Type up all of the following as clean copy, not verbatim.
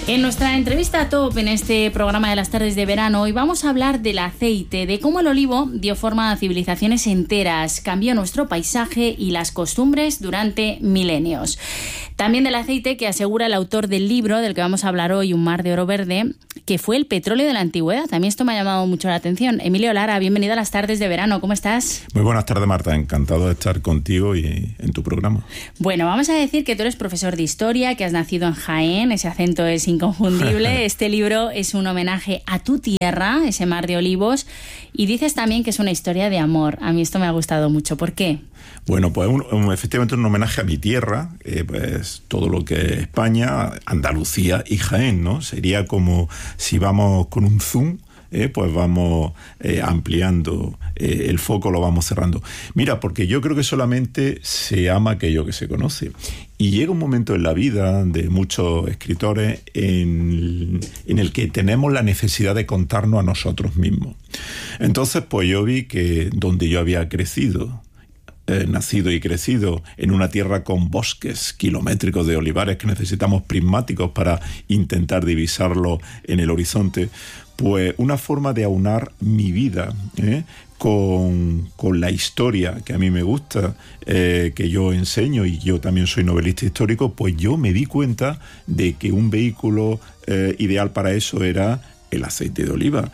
En nuestra entrevista top en este programa de las tardes de verano, hoy vamos a hablar del aceite, de cómo el olivo dio forma a civilizaciones enteras, cambió nuestro paisaje y las costumbres durante milenios. También del aceite que asegura el autor del libro del que vamos a hablar hoy, Un mar de oro verde, que fue el petróleo de la antigüedad. A mí esto me ha llamado mucho la atención. Emilio Lara, bienvenido a las tardes de verano. ¿Cómo estás? Muy buenas tardes, Marta. Encantado de estar contigo y en tu programa. Bueno, vamos a decir que tú eres profesor de historia, que has nacido en Jaén. Ese acento es inconfundible. Este libro es un homenaje a tu tierra, ese mar de olivos. Y dices también que es una historia de amor. A mí esto me ha gustado mucho. ¿Por qué? Bueno, pues efectivamente un homenaje a mi tierra, pues todo lo que es España, Andalucía y Jaén, ¿no? Sería como si vamos con un zoom, pues vamos ampliando el foco, lo vamos cerrando. Mira, porque yo creo que solamente se ama aquello que se conoce. Y llega un momento en la vida de muchos escritores en el que tenemos la necesidad de contarnos a nosotros mismos. Entonces, pues yo vi que donde yo había crecido, nacido y crecido en una tierra con bosques kilométricos de olivares que necesitamos prismáticos para intentar divisarlo en el horizonte, pues una forma de aunar mi vida con la historia que a mí me gusta, que yo enseño, y yo también soy novelista histórico, pues yo me di cuenta de que un vehículo ideal para eso era el aceite de oliva,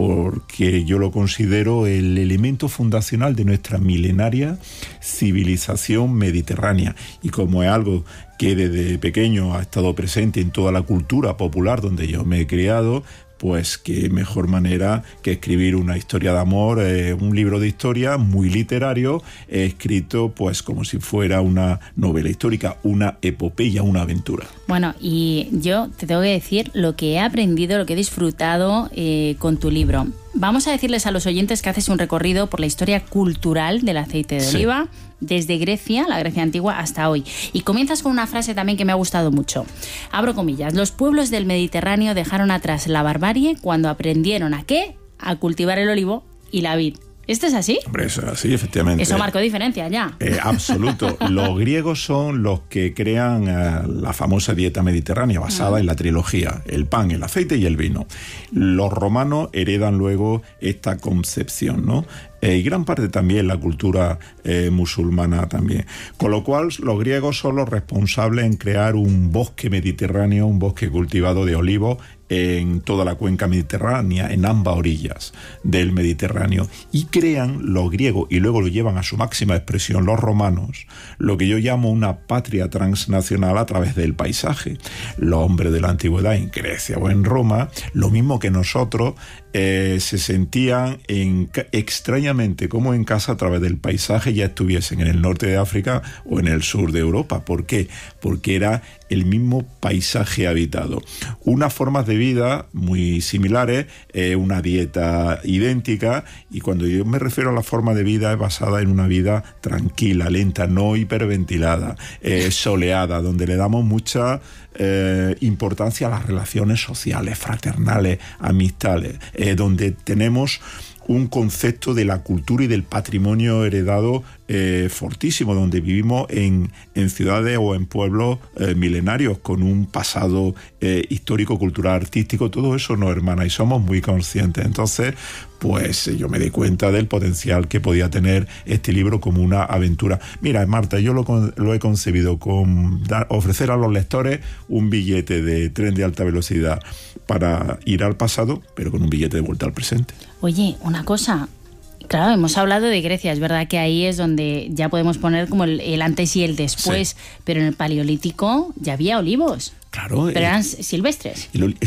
porque yo lo considero el elemento fundacional de nuestra milenaria civilización mediterránea. Y como es algo que desde pequeño ha estado presente en toda la cultura popular donde yo me he criado, pues qué mejor manera que escribir una historia de amor, un libro de historia muy literario, escrito pues como si fuera una novela histórica, una epopeya, una aventura. Bueno, y yo te tengo que decir lo que he aprendido, lo que he disfrutado con tu libro. Vamos a decirles a los oyentes que haces un recorrido por la historia cultural del aceite de oliva, desde Grecia, la Grecia antigua, hasta hoy. Y comienzas con una frase también que me ha gustado mucho. Abro comillas. Los pueblos del Mediterráneo dejaron atrás la barbarie cuando aprendieron ¿a qué? A cultivar el olivo y la vid. ¿Esto es así? Hombre, eso es así, efectivamente. Eso marcó diferencia ya. Absoluto. Los griegos son los que crean la famosa dieta mediterránea basada en la trilogía, el pan, el aceite y el vino. Los romanos heredan luego esta concepción, ¿no? Y gran parte también la cultura musulmana también. Con lo cual, los griegos son los responsables en crear un bosque mediterráneo, un bosque cultivado de olivos en toda la cuenca mediterránea, en ambas orillas del Mediterráneo. Y crean los griegos, y luego lo llevan a su máxima expresión los romanos, lo que yo llamo una patria transnacional a través del paisaje. Los hombres de la antigüedad en Grecia o en Roma, lo mismo que nosotros, se sentían extrañamente como en casa a través del paisaje, ya estuviesen en el norte de África o en el sur de Europa. ¿Por qué? Porque era el mismo paisaje habitado. Unas formas de vida muy similares, una dieta idéntica, y cuando yo me refiero a la forma de vida es basada en una vida tranquila, lenta, no hiperventilada, soleada, donde le damos mucha importancia a las relaciones sociales, fraternales, amistades, donde tenemos un concepto de la cultura y del patrimonio heredado fortísimo, donde vivimos en ciudades o en pueblos milenarios con un pasado histórico, cultural, artístico. Todo eso nos hermana y somos muy conscientes. Entonces, pues yo me di cuenta del potencial que podía tener este libro como una aventura. Mira, Marta, yo lo he concebido con ofrecer a los lectores un billete de tren de alta velocidad para ir al pasado, pero con un billete de vuelta al presente. Oye, una cosa. Claro, hemos hablado de Grecia, es verdad que ahí es donde ya podemos poner como el antes y el después, pero en el Paleolítico ya había olivos. Claro. Pero eran silvestres.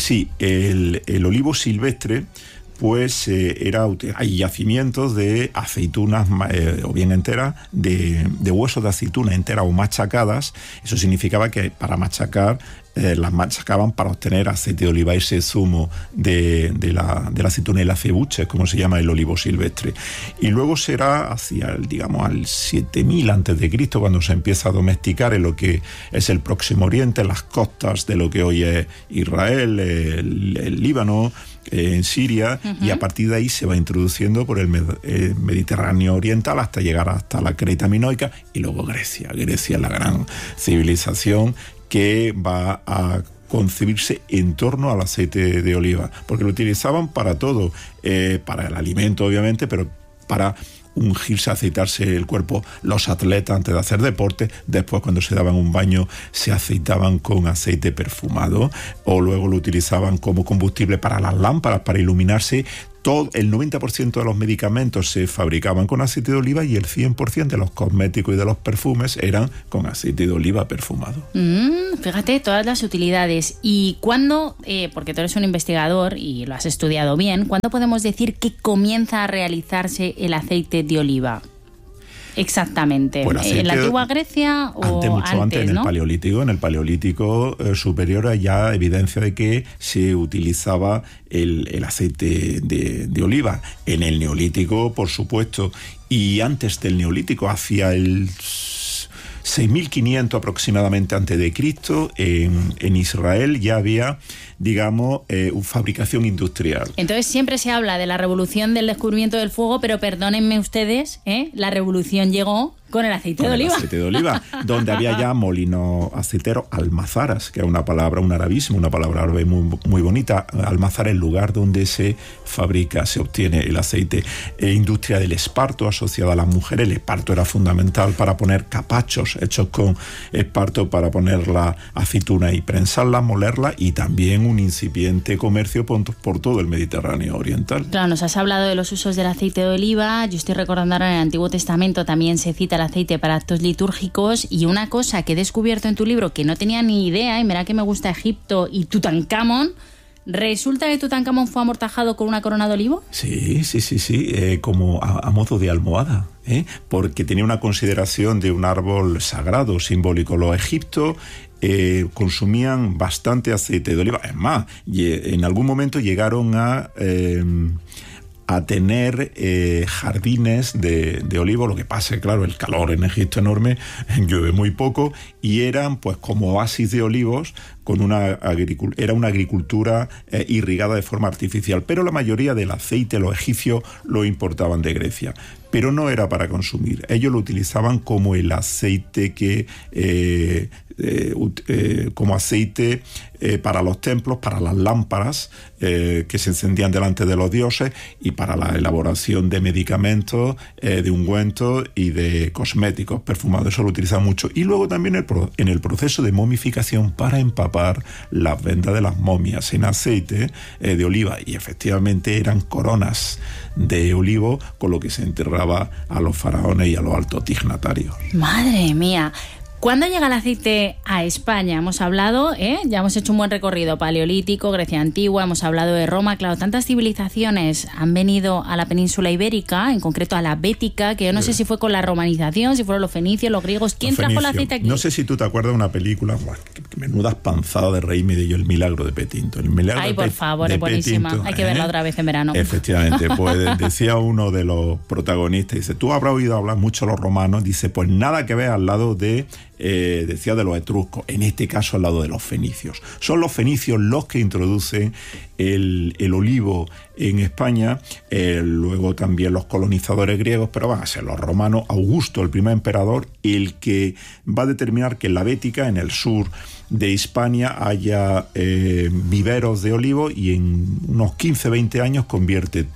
El olivo silvestre, pues hay yacimientos de aceitunas o bien enteras, de huesos de aceituna enteras o machacadas. Eso significaba que para machacar las machacaban para obtener aceite de oliva, ese zumo de la aceituna, el acebuche, como se llama el olivo silvestre. Y luego será hacia al 7000 a.C., cuando se empieza a domesticar en lo que es el Próximo Oriente, las costas de lo que hoy es Israel, el Líbano, en Siria, y a partir de ahí se va introduciendo por el Mediterráneo oriental hasta llegar hasta la Creta minoica y luego Grecia. Grecia es la gran civilización que va a concebirse en torno al aceite de oliva, porque lo utilizaban para todo, para el alimento obviamente, pero para ungirse, aceitarse el cuerpo los atletas antes de hacer deporte. Después, cuando se daban un baño, se aceitaban con aceite perfumado, o luego lo utilizaban como combustible para las lámparas, para iluminarse. El 90% de los medicamentos se fabricaban con aceite de oliva y el 100% de los cosméticos y de los perfumes eran con aceite de oliva perfumado. Fíjate, todas las utilidades. ¿Y cuándo, porque tú eres un investigador y lo has estudiado bien, cuándo podemos decir que comienza a realizarse el aceite de oliva? Exactamente. Pues ¿En la antigua Grecia o mucho antes, en el ¿no? Paleolítico. En el Paleolítico superior hay ya evidencia de que se utilizaba el aceite de oliva. En el Neolítico, por supuesto, y antes del Neolítico, hacia el 6.500 aproximadamente antes de Cristo, en Israel ya había, digamos, fabricación industrial. Entonces siempre se habla de la revolución del descubrimiento del fuego, pero perdónenme ustedes, la revolución llegó con el aceite de oliva. El aceite de oliva, donde había ya molinos aceiteros, almazaras, que es una palabra, un arabismo, una palabra árabe muy, muy bonita. Almazar es el lugar donde se fabrica, se obtiene el aceite. Industria del esparto asociada a las mujeres. El esparto era fundamental para poner capachos hechos con esparto, para poner la aceituna y prensarla, molerla, y también un incipiente comercio por todo el Mediterráneo oriental. Claro, nos has hablado de los usos del aceite de oliva. Yo estoy recordando ahora, en el Antiguo Testamento también se cita el aceite para actos litúrgicos, y una cosa que he descubierto en tu libro que no tenía ni idea, y mira que me gusta Egipto y Tutankamón, ¿resulta que Tutankamón fue amortajado con una corona de olivo? Sí, como a modo de almohada, porque tenía una consideración de un árbol sagrado, simbólico. Los egipcios consumían bastante aceite de oliva. Es más, en algún momento llegaron a tener jardines de olivo. Lo que pasa es, claro, el calor en Egipto es enorme, llueve muy poco, y eran pues como oasis de olivos, con era una agricultura irrigada de forma artificial. Pero la mayoría del aceite los egipcios lo importaban de Grecia, pero no era para consumir. Ellos lo utilizaban como el aceite como aceite para los templos, para las lámparas que se encendían delante de los dioses, y para la elaboración de medicamentos, de ungüentos y de cosméticos perfumados. Eso lo utilizaban mucho. Y luego también en el proceso de momificación, para empapar las vendas de las momias en aceite de oliva. Y efectivamente eran coronas de olivo con lo que se enterraba a los faraones y a los altos dignatarios. ¡Madre mía! ¿Cuándo llega el aceite a España? Hemos hablado, ya hemos hecho un buen recorrido: Paleolítico, Grecia Antigua, hemos hablado de Roma. Claro, tantas civilizaciones han venido a la península ibérica, en concreto a la Bética, que yo no sé si fue con la romanización, si fueron los fenicios, los griegos. ¿Quién trajo el aceite aquí? No sé si tú te acuerdas de una película, que menudas panzadas de reírme de ello, El milagro de Petinto. Ay, por favor, es buenísima. Petinto, hay que verla otra vez en verano. Efectivamente, pues decía uno de los protagonistas, dice: tú habrás oído hablar mucho de los romanos, dice, pues nada que ver al lado de decía de los etruscos, en este caso al lado de los fenicios. Son los fenicios los que introducen el olivo en España, luego también los colonizadores griegos, pero van a ser los romanos. Augusto, el primer emperador, el que va a determinar que en la Bética, en el sur de Hispania, haya viveros de olivo, y en unos 15-20 años convierte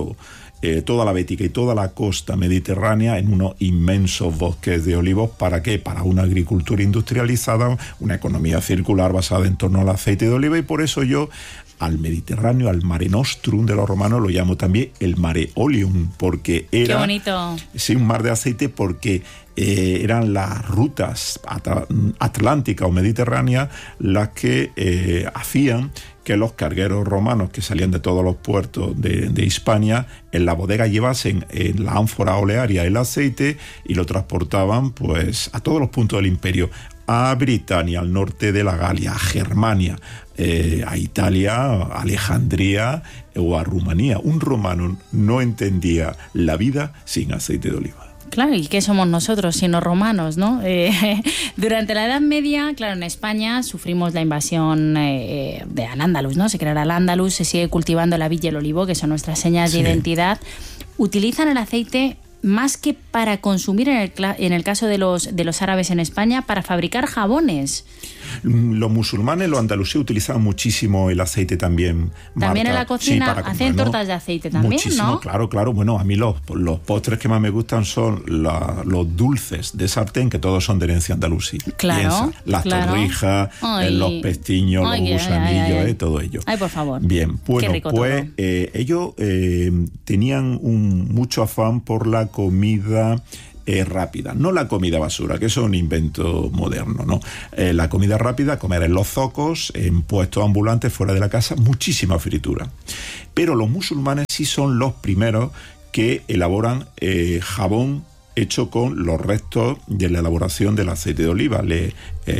toda la Bética y toda la costa mediterránea en unos inmensos bosques de olivos. ¿Para qué? Para una agricultura industrializada, una economía circular basada en torno al aceite de oliva. Y por eso yo al Mediterráneo, al Mare Nostrum de los romanos, lo llamo también el Mare Oleum, porque era... ¡Qué bonito! Sí, un mar de aceite, porque eran las rutas atlánticas o mediterráneas las que hacían que los cargueros romanos que salían de todos los puertos de Hispania, en la bodega llevasen en la ánfora olearia el aceite y lo transportaban pues a todos los puntos del imperio, a Britania, al norte de la Galia, a Germania, a Italia, a Alejandría o a Rumanía. Un romano no entendía la vida sin aceite de oliva. Claro, ¿y qué somos nosotros sino romanos, no? Durante la Edad Media, claro, en España sufrimos la invasión de Al-Ándalus, ¿no? Se creará Al-Ándalus, se sigue cultivando la vid y el olivo, que son nuestras señas de identidad. Utilizan el aceite más que para consumir, en el caso de los árabes en España, para fabricar jabones. Los musulmanes, los andalusíes utilizaban muchísimo el aceite también. También Marta. en la cocina Sí, para hacen comer, ¿no? tortas de aceite también, Muchísimo, ¿no? claro. Bueno, a mí los postres que más me gustan son los dulces de sartén, que todos son de herencia andalusí. Claro, las claro. torrijas, Ay. los pestiños, Ay, los gusanillos, ay. todo ello. Ay, por favor. Bien, bueno, Qué rico pues todo. ellos tenían mucho afán por la comida rápida, no la comida basura, que eso es un invento moderno, ¿no? La comida rápida, comer en los zocos, en puestos ambulantes fuera de la casa, muchísima fritura. Pero los musulmanes sí son los primeros que elaboran jabón hecho con los restos de la elaboración del aceite de oliva. Le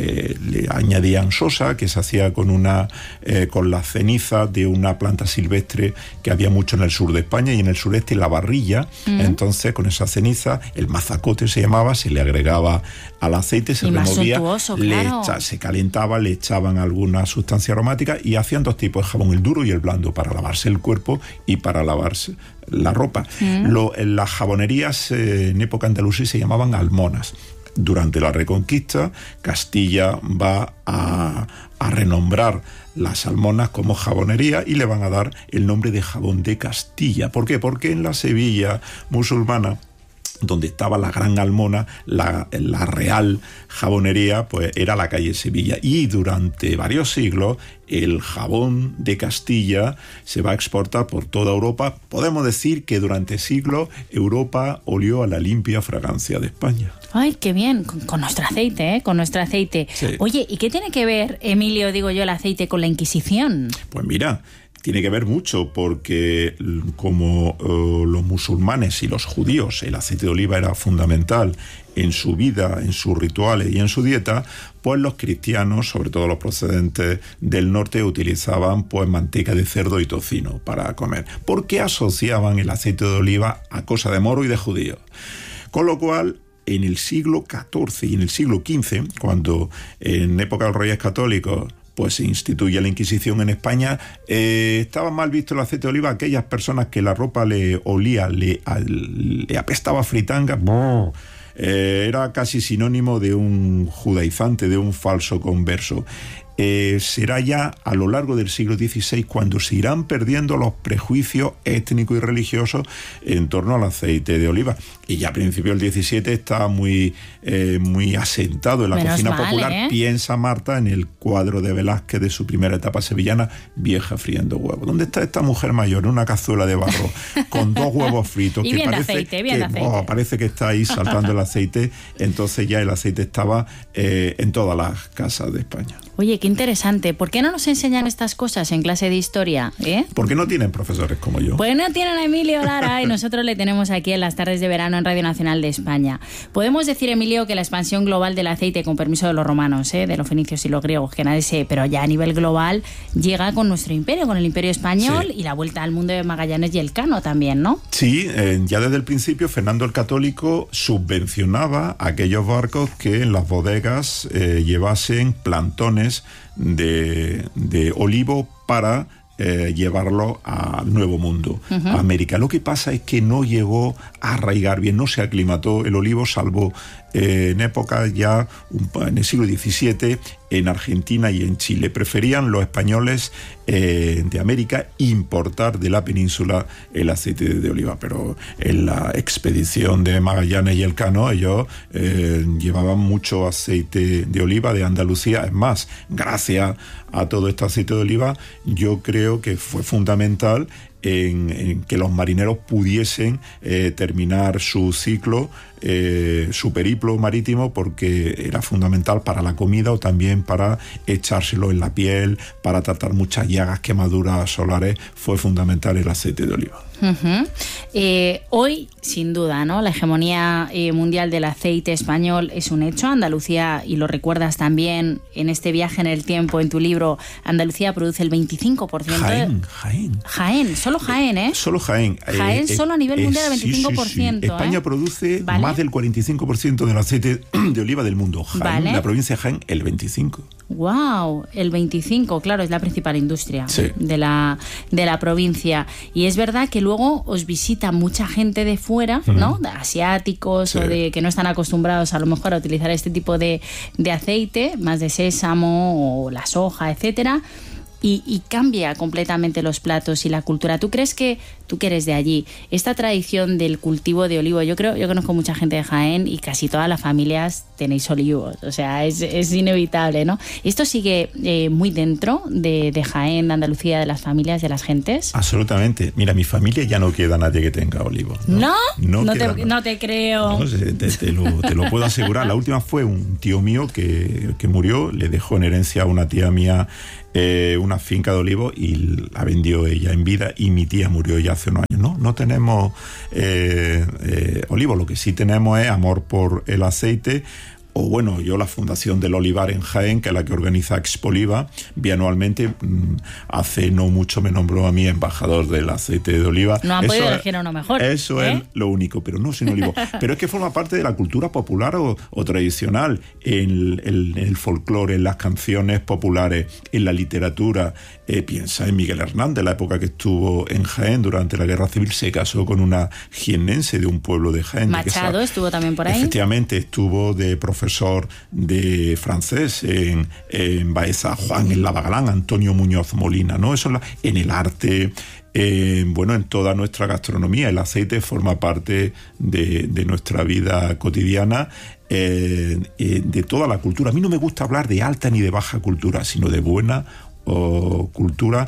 añadían sosa, que se hacía con las cenizas de una planta silvestre que había mucho en el sur de España y en el sureste, la barrilla. Entonces, con esa ceniza, el mazacote se llamaba, se le agregaba al aceite, se removía, se calentaba, le echaban alguna sustancia aromática y hacían dos tipos de jabón, el duro y el blando, para lavarse el cuerpo y para lavarse la ropa. Las jabonerías en época andalusí se llamaban almonas. Durante la Reconquista, Castilla va a renombrar las almonas como jabonería y le van a dar el nombre de jabón de Castilla. ¿Por qué? Porque en la Sevilla musulmana, donde estaba la Gran Almona, la Real Jabonería, pues era la calle Sevilla. Y durante varios siglos el jabón de Castilla se va a exportar por toda Europa. Podemos decir que durante siglos Europa olió a la limpia fragancia de España. Ay, qué bien, con nuestro aceite, ¿eh? Con nuestro aceite. Sí. Oye, ¿y qué tiene que ver, Emilio, digo yo, el aceite con la Inquisición? Pues mira, tiene que ver mucho porque como los musulmanes y los judíos, el aceite de oliva era fundamental en su vida, en sus rituales y en su dieta, pues los cristianos, sobre todo los procedentes del norte, utilizaban pues manteca de cerdo y tocino para comer, porque asociaban el aceite de oliva a cosa de moro y de judíos. Con lo cual, en el siglo XIV y en el siglo XV, cuando en época de los Reyes Católicos pues se instituye la Inquisición en España, estaba mal visto el aceite de oliva a aquellas personas que la ropa le olía, le apestaba a fritanga. Era casi sinónimo de un judaizante, de un falso converso. Será ya a lo largo del siglo XVI cuando se irán perdiendo los prejuicios étnicos y religiosos en torno al aceite de oliva. Y ya a principios del XVII está muy asentado en la cocina popular. Piensa, Marta, en el cuadro de Velázquez de su primera etapa sevillana, Vieja friendo huevos. ¿Dónde está esta mujer mayor en una cazuela de barro con 2 huevos fritos? Y que bien parece aceite, bien aceite. Parece que está ahí saltando el aceite. Entonces ya el aceite estaba en todas las casas de España. Oye, qué interesante. ¿Por qué no nos enseñan estas cosas en clase de historia? Porque no tienen profesores como yo. Pues no tienen a Emilio Lara y nosotros le tenemos aquí en las tardes de verano en Radio Nacional de España. Podemos decir, Emilio, que la expansión global del aceite, con permiso de los romanos, de los fenicios y los griegos, que nadie sé, pero ya a nivel global, llega con nuestro imperio, con el Imperio Español, sí, y la vuelta al mundo de Magallanes y Elcano también, ¿no? Sí, ya desde el principio Fernando el Católico subvencionaba a aquellos barcos que en las bodegas llevasen plantones de olivo para llevarlo al Nuevo Mundo, a América. Lo que pasa es que no llegó a arraigar bien, no se aclimató el olivo, salvo en época ya, en el siglo XVII, en Argentina y en Chile. Preferían los españoles de América importar de la península el aceite de oliva, pero en la expedición de Magallanes y Elcano ellos llevaban mucho aceite de oliva de Andalucía. Es más, gracias a todo este aceite de oliva, yo creo que fue fundamental en que los marineros pudiesen terminar su ciclo, su periplo marítimo, porque era fundamental para la comida o también para echárselo en la piel, para tratar muchas llagas, quemaduras solares. Fue fundamental el aceite de oliva. Hoy, sin duda, ¿no? La hegemonía mundial del aceite español es un hecho. Andalucía, y lo recuerdas también en este viaje en el tiempo, en tu libro, Andalucía produce el 25%. Jaén, solo Jaén, ¿eh? Solo Jaén. Jaén solo a nivel mundial el 25%. Sí. España produce más del 45% del aceite de oliva del mundo. Jaén, la provincia de Jaén, el 25%. ¡Wow! El 25, claro, es la principal industria de la provincia. Y es verdad que luego os visita mucha gente de fuera, ¿no? De asiáticos o de que no están acostumbrados a lo mejor a utilizar este tipo de aceite, más de sésamo o la soja, etcétera. Y cambia completamente los platos y la cultura. ¿Tú crees que, tú que eres de allí, esta tradición del cultivo de olivo, yo conozco mucha gente de Jaén y casi todas las familias tenéis olivos, o sea, es inevitable, ¿no? ¿Esto sigue muy dentro de Jaén, de Andalucía, de las familias, de las gentes? Absolutamente. Mira, mi familia ya no queda nadie que tenga olivos. ¿No? No te creo. No, te lo puedo asegurar. La última fue un tío mío que murió, le dejó en herencia a una tía mía una finca de olivos y la vendió ella en vida, y mi tía murió ya hace unos años. No tenemos olivos, lo que sí tenemos es amor por el aceite. O bueno, yo la Fundación del Olivar en Jaén, que es la que organiza Expoliva, bianualmente, hace no mucho me nombró a mí embajador del aceite de oliva. No han podido elegir uno mejor. Eso es lo único, pero no sin olivo. Pero es que forma parte de la cultura popular o tradicional, en el folclore, en las canciones populares, en la literatura. Piensa en Miguel Hernández, la época que estuvo en Jaén durante la Guerra Civil, se casó con una jiennense de un pueblo de Jaén. Machado estuvo también por ahí. Efectivamente, estuvo de profesor de francés en Baeza, Juan en Lavagalán, Antonio Muñoz Molina, ¿no? Eso en el arte, en toda nuestra gastronomía. El aceite forma parte de nuestra vida cotidiana, de toda la cultura. A mí no me gusta hablar de alta ni de baja cultura, sino de buena cultura,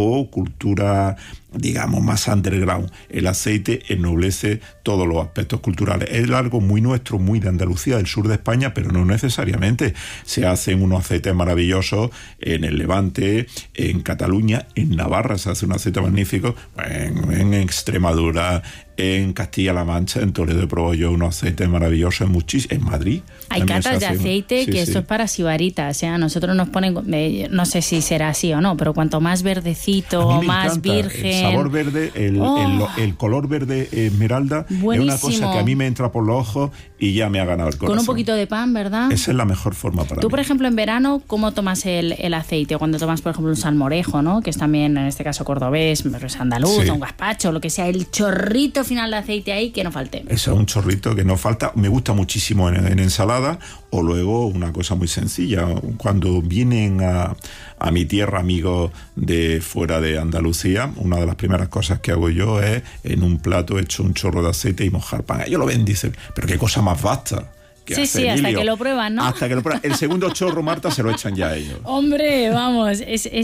digamos, más underground. El aceite ennoblece todos los aspectos culturales. Es algo muy nuestro, muy de Andalucía, del sur de España, pero no necesariamente. Se hacen unos aceites maravillosos en el Levante, en Cataluña, en Navarra se hace un aceite magnífico, en Extremadura, en Castilla-La Mancha, en Toledo he probado yo unos aceites maravillosos, en Madrid. Hay catas de aceite que esto es para sibaritas, a nosotros nos ponen, no sé si será así o no, pero cuanto más verdecito, más virgen. El sabor verde, el color verde esmeralda, buenísimo. Es una cosa que a mí me entra por los ojos y ya me ha ganado el corazón. Con un poquito de pan, ¿verdad? Esa es la mejor forma para mí. Tú, por ejemplo, en verano, ¿cómo tomas el aceite? Cuando tomas, por ejemplo, un salmorejo, ¿no? Que es también, en este caso, cordobés, es andaluz, un gazpacho, lo que sea, el chorrito final de aceite ahí que no falte. Eso es un chorrito que no falta. Me gusta muchísimo en ensalada, o luego una cosa muy sencilla. Cuando vienen a mi tierra amigos de fuera de Andalucía, una de las primeras cosas que hago yo es en un plato hecho un chorro de aceite y mojar pan. Ellos lo ven, dicen, pero qué cosa más vasta. Sí, hasta que lo prueban, ¿no? Hasta que lo prueban. El segundo chorro, Marta, se lo echan ya ellos. Hombre, vamos,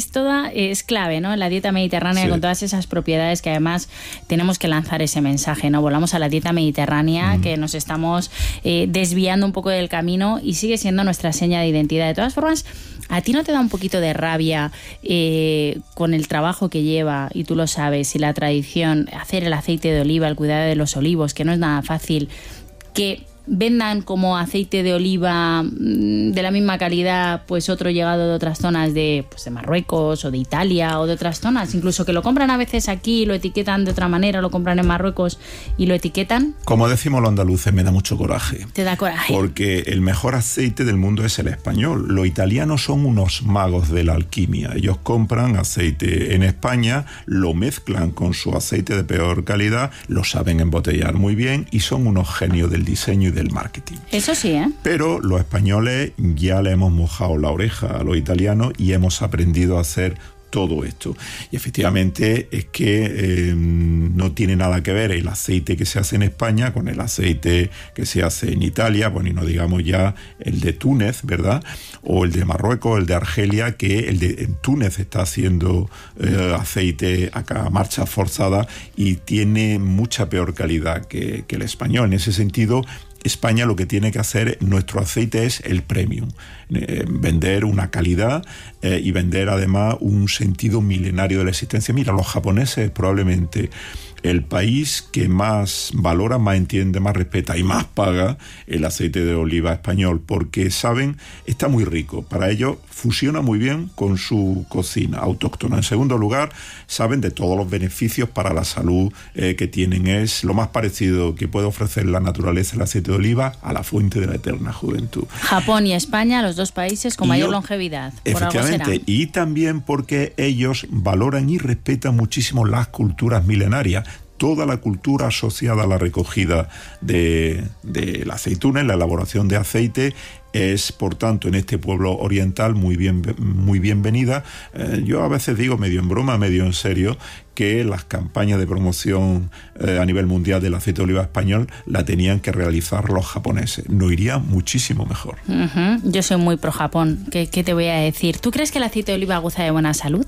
es clave, ¿no? En la dieta mediterránea, con todas esas propiedades que además tenemos que lanzar ese mensaje, ¿no? Volvamos a la dieta mediterránea, que nos estamos desviando un poco del camino y sigue siendo nuestra seña de identidad. De todas formas, ¿a ti no te da un poquito de rabia con el trabajo que lleva, y tú lo sabes, y la tradición, hacer el aceite de oliva, el cuidado de los olivos, que no es nada fácil, que vendan como aceite de oliva de la misma calidad pues otro llegado de otras zonas de Marruecos o de Italia o de otras zonas, incluso que lo compran a veces aquí, lo etiquetan de otra manera, lo compran en Marruecos y lo etiquetan? Como decimos los andaluces, me da mucho coraje. ¿Te da coraje? Porque el mejor aceite del mundo es el español. Los italianos son unos magos de la alquimia. Ellos compran aceite en España, lo mezclan con su aceite de peor calidad, lo saben embotellar muy bien y son unos genios del diseño y del marketing. Eso sí, ¿eh? Pero los españoles ya le hemos mojado la oreja a los italianos y hemos aprendido a hacer todo esto. Y efectivamente es que no tiene nada que ver el aceite que se hace en España con el aceite que se hace en Italia, bueno, y no digamos ya el de Túnez, ¿verdad? O el de Marruecos, el de Argelia, que en Túnez está haciendo aceite acá a marcha forzada y tiene mucha peor calidad que el español. En ese sentido, España lo que tiene que hacer, nuestro aceite, es el premium, vender una calidad y vender además un sentido milenario de la existencia. Mira, los japoneses probablemente el país que más valora, más entiende, más respeta y más paga el aceite de oliva español, porque saben, está muy rico. Para ellos fusiona muy bien con su cocina autóctona. En segundo lugar, saben de todos los beneficios para la salud que tienen. Es lo más parecido que puede ofrecer la naturaleza el aceite de oliva a la fuente de la eterna juventud. Japón y España, los dos países con mayor longevidad. Efectivamente, y también porque ellos valoran y respetan muchísimo las culturas milenarias. Toda la cultura asociada a la recogida de la aceituna, en la elaboración de aceite, es, por tanto, en este pueblo oriental muy bienvenida. Yo a veces digo, medio en broma, medio en serio, que las campañas de promoción a nivel mundial del aceite de oliva español la tenían que realizar los japoneses. Nos iría muchísimo mejor. Yo soy muy pro Japón. ¿Qué te voy a decir? ¿Tú crees que el aceite de oliva goza de buena salud?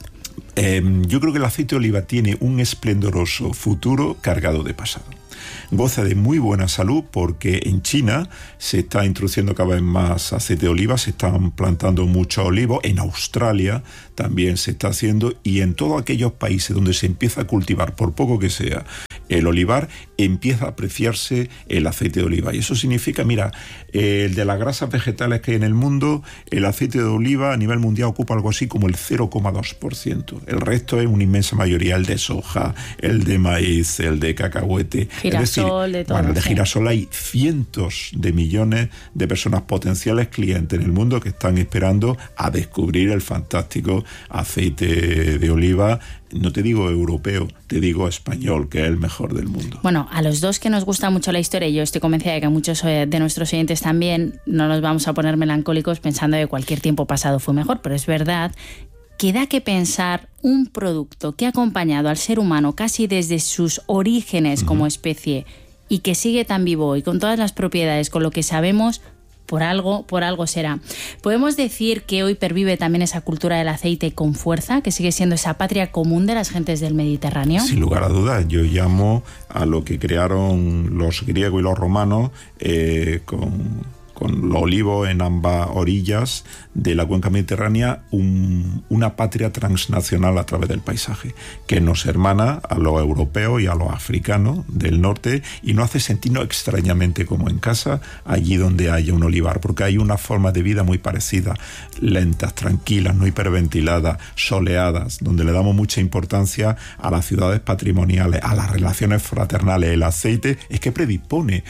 Yo creo que el aceite de oliva tiene un esplendoroso futuro cargado de pasado. Goza de muy buena salud porque en China se está introduciendo cada vez más aceite de oliva, se están plantando muchos olivos, en Australia también se está haciendo, y en todos aquellos países donde se empieza a cultivar, por poco que sea, el olivar, empieza a apreciarse el aceite de oliva. Y eso significa, mira, el de las grasas vegetales que hay en el mundo, el aceite de oliva a nivel mundial ocupa algo así como el 0,2%. El resto es una inmensa mayoría, el de soja, el de maíz, el de cacahuete. Girasol, de todo. Bueno, de girasol hay cientos de millones de personas potenciales clientes en el mundo que están esperando a descubrir el fantástico aceite de oliva. No te digo europeo, te digo español, que es el mejor del mundo. Bueno, a los dos que nos gusta mucho la historia, y yo estoy convencida de que a muchos de nuestros oyentes también, no nos vamos a poner melancólicos pensando que cualquier tiempo pasado fue mejor, pero es verdad que da que pensar un producto que ha acompañado al ser humano casi desde sus orígenes como especie y que sigue tan vivo y con todas las propiedades, con lo que sabemos, por algo será. ¿Podemos decir que hoy pervive también esa cultura del aceite con fuerza, que sigue siendo esa patria común de las gentes del Mediterráneo? Sin lugar a dudas, yo llamo a lo que crearon los griegos y los romanos con los olivos en ambas orillas de la cuenca mediterránea, una patria transnacional a través del paisaje, que nos hermana a los europeos y a los africanos del norte y nos hace sentirnos extrañamente como en casa, allí donde haya un olivar, porque hay una forma de vida muy parecida, lentas, tranquilas, no hiperventiladas, soleadas, donde le damos mucha importancia a las ciudades patrimoniales, a las relaciones fraternales. El aceite es que predispone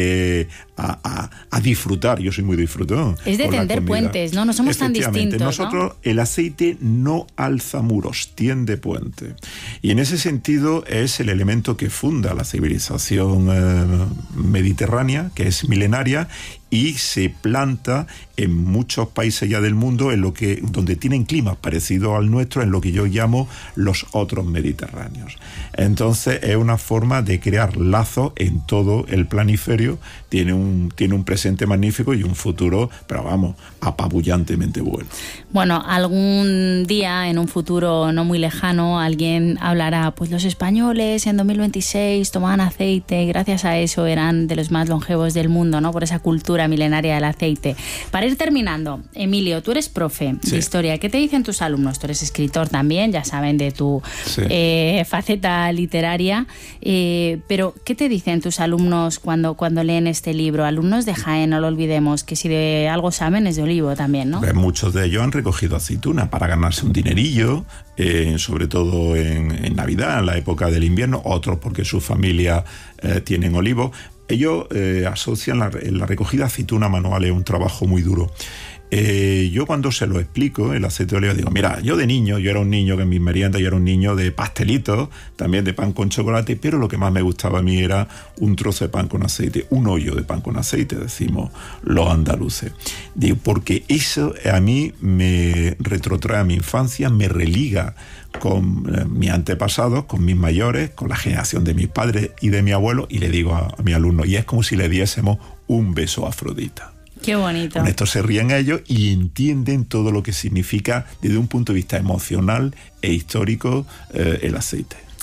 a disfrutar. Yo soy muy disfrutón. Es de tender puentes, ¿no? No somos tan distintos, nosotros, ¿no? El aceite no alza muros, tiende puente. Y en ese sentido es el elemento que funda la civilización mediterránea, que es milenaria, y se planta en muchos países ya del mundo donde tienen climas parecidos al nuestro, en lo que yo llamo los otros mediterráneos. Entonces es una forma de crear lazos en todo el planiferio. Tiene un presente magnífico y un futuro, pero vamos, apabullantemente bueno. Bueno, algún día, en un futuro no muy lejano, alguien hablará, pues los españoles en 2026 tomaban aceite, gracias a eso eran de los más longevos del mundo, ¿no? Por esa cultura milenaria del aceite. Para ir terminando, Emilio, tú eres profe de historia. ¿Qué te dicen tus alumnos? Tú eres escritor también, ya saben de tu faceta literaria, pero ¿qué te dicen tus alumnos cuando leen este libro? Alumnos de Jaén, no lo olvidemos, que si de algo saben es de olivo también, ¿no? Pues muchos de ellos han recogido aceituna para ganarse un dinerillo, sobre todo en Navidad, en la época del invierno, otros porque su familia tienen olivos. Ellos asocian la recogida de aceituna manual, es un trabajo muy duro. Yo cuando se lo explico, el aceite de oliva, digo, mira, yo era un niño que en mis meriendas yo era un niño de pastelitos, también de pan con chocolate, pero lo que más me gustaba a mí era un trozo de pan con aceite, un hoyo de pan con aceite, decimos los andaluces. Digo, porque eso a mí me retrotrae a mi infancia, me religa con mis antepasados, con mis mayores, con la generación de mis padres y de mi abuelo, y le digo a mi alumno, y es como si le diésemos un beso a Afrodita. Qué bonito. Con esto se ríen ellos y entienden todo lo que significa desde un punto de vista emocional e histórico el aceite.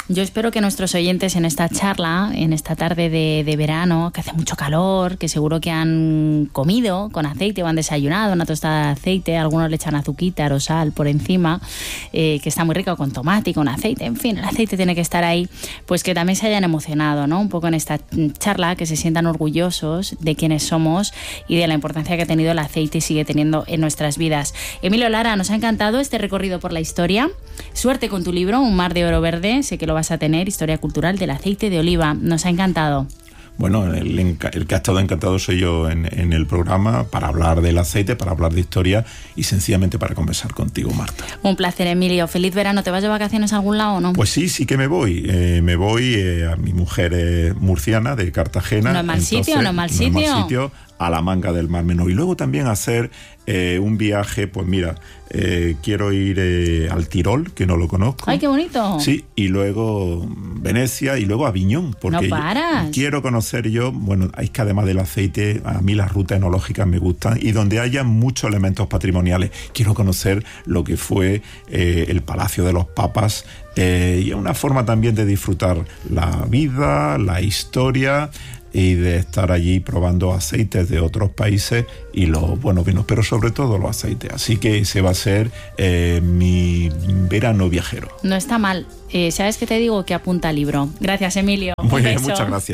Yo espero que nuestros oyentes en esta charla, en esta tarde de verano, que hace mucho calor, que seguro que han comido con aceite o han desayunado una tostada de aceite, algunos le echan azuquita o sal por encima, que está muy rico con tomate y con aceite, en fin, el aceite tiene que estar ahí, pues que también se hayan emocionado, ¿no? Un poco en esta charla, que se sientan orgullosos de quiénes somos y de la importancia que ha tenido el aceite y sigue teniendo en nuestras vidas. Emilio Lara, nos ha encantado este recorrido por la historia. Suerte con tu libro, Un mar de oro verde, sé que lo vas a tener, Historia cultural del aceite de oliva. Nos ha encantado. Bueno, el que ha estado encantado soy yo en el programa para hablar del aceite, para hablar de historia y sencillamente para conversar contigo, Marta. Un placer, Emilio. Feliz verano. ¿Te vas de vacaciones a algún lado o no? Pues sí que me voy. Me voy, a mi mujer es murciana, de Cartagena. No es mal sitio, no es mal sitio. A la Manga del Mar Menor. Y luego también hacer un viaje, pues mira, quiero ir al Tirol, que no lo conozco. ¡Ay, qué bonito! Sí, y luego Venecia y luego Aviñón, porque no paras. Quiero conocer yo, bueno, es que además del aceite, a mí las rutas enológicas me gustan y donde haya muchos elementos patrimoniales. Quiero conocer lo que fue el Palacio de los Papas, y es una forma también de disfrutar la vida, la historia y de estar allí probando aceites de otros países y los buenos vinos, pero sobre todo los aceites. Así que ese va a ser mi verano viajero. No está mal. ¿Sabes qué te digo? Que apunta al libro. Gracias, Emilio. Muy bien, muchas gracias.